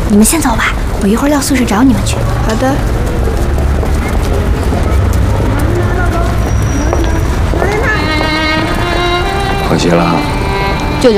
你们先走吧，我一会儿到宿舍找你们去。 好的。 放学了， 舅舅。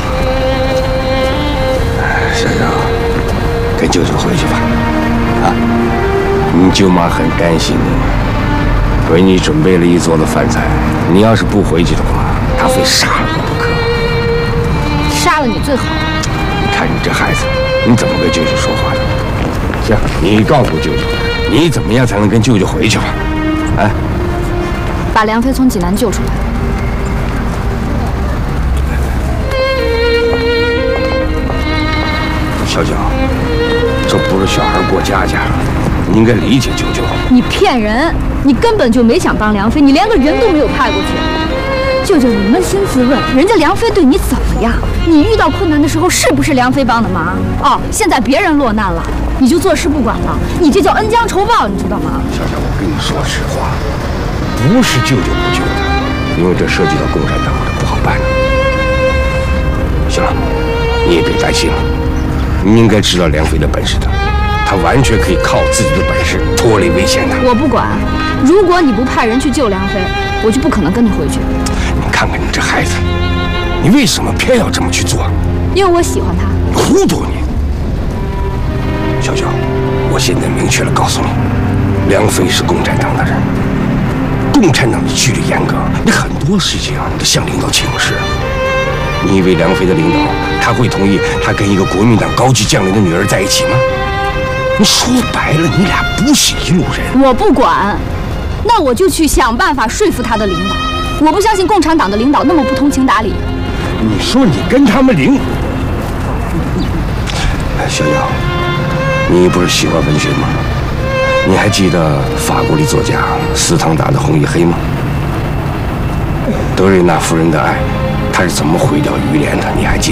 小小，跟舅舅回去吧。啊，你舅妈很担心你，为你准备了一桌子饭菜。你要是不回去的话，她非杀了你不可。 杀了你最好。 你看你这孩子，你怎么跟舅舅说话的？行，你告诉舅舅，你怎么样才能跟舅舅回去吧？啊， 把梁飞从济南救出来。 小小，这不是小孩过家家，你应该理解舅舅。 你骗人！你根本就没想帮梁飞，你连个人都没有派过去。舅舅，你扪心自问，人家梁飞对你怎么样？你遇到困难的时候，是不是梁飞帮的忙？哦，现在别人落难了，你就坐视不管了，你这叫恩将仇报，你知道吗？ 小小，我跟你说实话，不是舅舅不救他，因为这涉及到共产党，这不好办。行了，你也别担心了。你应该知道梁飞的本事的，他完全可以靠自己的本事脱离危险的。 我不管，如果你不派人去救梁飞，我就不可能跟你回去。 你看看你这孩子，你为什么偏要这么去做？ 因为我喜欢他。 你糊涂你！小小，我现在明确了告诉你，梁飞是共产党的人，共产党的纪律严格，你很多事情啊，你都向领导请示。你以为梁飞的领导他会同意他跟一个国民党高级将领的女儿在一起吗？你说白了，你俩不是一路人。 我不管，那我就去想办法说服他的领导。我不相信共产党的领导那么不通情达理。 你说你跟他们领？小小，你不是喜欢文学吗？你还记得法国的作家斯汤达的《红与黑》吗？德瑞纳夫人的爱，他是怎么毁掉于连的？你还记得？